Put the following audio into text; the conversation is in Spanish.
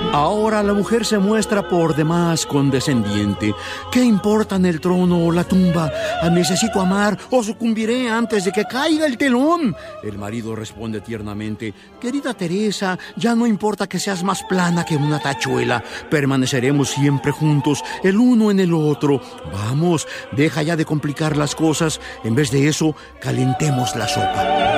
Ahora la mujer se muestra por demás condescendiente. ¿Qué importan el trono o la tumba? Necesito amar o sucumbiré antes de que caiga el telón. El marido responde tiernamente: querida Teresa, ya no importa que seas más plana que una tachuela. Permaneceremos siempre juntos, el uno en el otro. Vamos, deja ya de complicar las cosas. En vez de eso, calentemos la sopa.